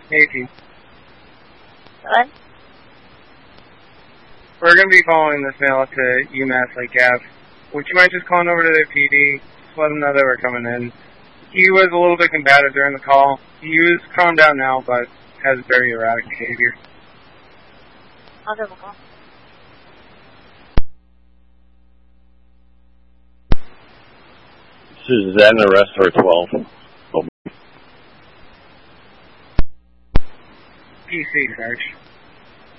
Hey, T. What? We're going to be following this male up to UMass Lake Ave. Would you mind just calling over to the PD? Just let them know that we're coming in. He was a little bit combative during the call. He's calmed down now, but has very erratic behavior. I'll give a call. Susanna Restaurant 12. PC, Sarge.